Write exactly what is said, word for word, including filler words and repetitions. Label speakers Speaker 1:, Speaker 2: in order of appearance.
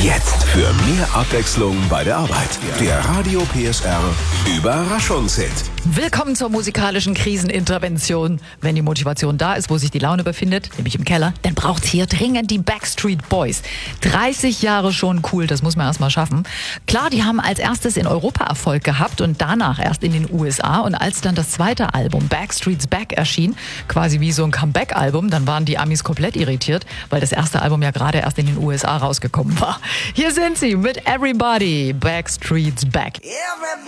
Speaker 1: Jetzt für mehr Abwechslung bei der Arbeit. Der Radio P S R Überraschungshit.
Speaker 2: Willkommen zur musikalischen Krisenintervention. Wenn die Motivation da ist, wo sich die Laune befindet, nämlich im Keller, dann braucht's hier dringend die Backstreet Boys. dreißig Jahre schon cool, das muss man erst mal schaffen. Klar, die haben als erstes in Europa Erfolg gehabt und danach erst in den U S A. Und als dann das zweite Album Backstreet's Back erschien, quasi wie so ein Comeback-Album, dann waren die Amis komplett irritiert, weil das erste Album ja gerade erst in den U S A rausgekommen war. Hier sind sie mit Everybody, Backstreet's Back.